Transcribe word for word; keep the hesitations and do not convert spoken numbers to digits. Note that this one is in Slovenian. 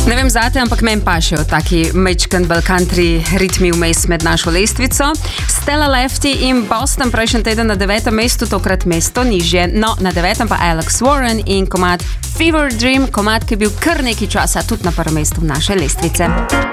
Ne vem zate, ampak meni pašejo taki mečken bel country ritmi vmes med našo lestvico. Stella Lefty in Boston prejšnji teden na devetem mestu, tokrat mesto nižje. No, na devetem pa Alex Warren in komad Fever Dream, komad, ki je bil kar nekaj časa tudi na prvem mestu v naše lestvice.